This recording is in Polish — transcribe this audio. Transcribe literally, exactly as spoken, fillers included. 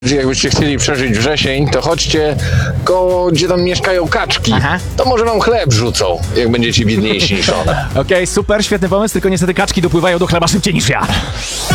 Jakbyście chcieli przeżyć wrzesień, to chodźcie koło, gdzie tam mieszkają kaczki. Aha. To może wam chleb rzucą, jak będziecie biedniejsi niż one. Okej, super, świetny pomysł, tylko niestety kaczki dopływają do chleba szybciej niż ja.